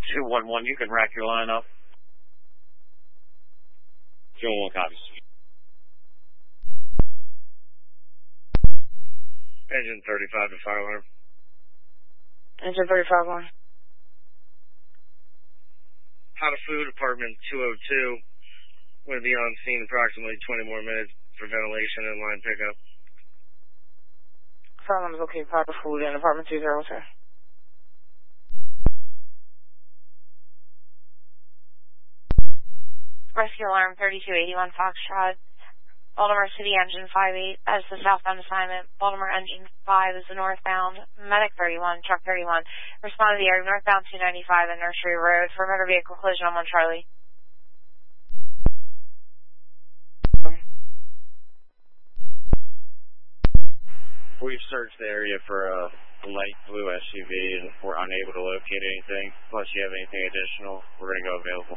211, you can rack your line up. 211 copies. Engine 35 to fire alarm. Engine 35 on. Hot Food, apartment 202. Going to be on scene approximately 20 more minutes for ventilation and line pickup. Fire alarm is okay. Hot Food in apartment 202. Rescue alarm 3281 Foxtrot. Baltimore City engine 58, that is the southbound assignment. Baltimore engine 5 is the northbound. Medic 31, truck 31. Respond to the area northbound 295 and Nursery Road for motor vehicle collision on 1 Charlie. We've searched the area for a light blue SUV and we're unable to locate anything. Unless you have anything additional, we're going to go available.